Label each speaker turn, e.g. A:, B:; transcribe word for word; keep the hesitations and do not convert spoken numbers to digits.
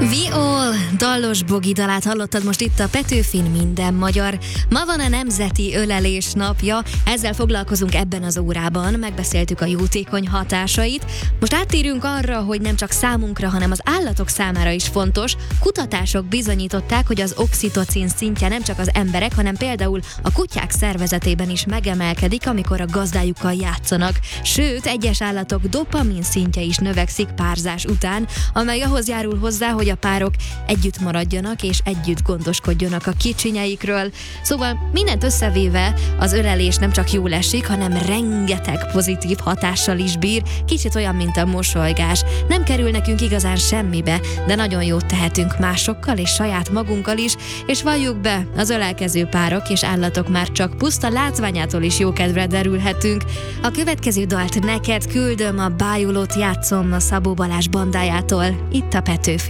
A: We All, Dallos Bogi dalát hallottad most itt a Petőfin Minden Magyar. Ma van a Nemzeti Ölelés napja, ezzel foglalkozunk ebben az órában, megbeszéltük a jótékony hatásait. Most áttérünk arra, hogy nem csak számunkra, hanem az állatok számára is fontos. Kutatások bizonyították, hogy az oxitocin szintje nem csak az emberek, hanem például a kutyák szervezetében is megemelkedik, amikor a gazdájukkal játszanak. Sőt, egyes állatok dopamin szintje is növekszik párzás után, amely ahhoz járul hozzá, hogy a párok együtt maradjanak és együtt gondoskodjanak a kicsinyeikről. Szóval mindent összevéve az ölelés nem csak jól esik, hanem rengeteg pozitív hatással is bír, kicsit olyan, mint a mosolygás. Nem kerül nekünk igazán semmibe, de nagyon jót tehetünk másokkal és saját magunkkal is, és valljuk be, az ölelkező párok és állatok már csak puszta látványától is jókedvre derülhetünk. A következő dalt neked küldöm, a Bájulót játszom a Szabó Balázs bandájától, itt a Petőfin.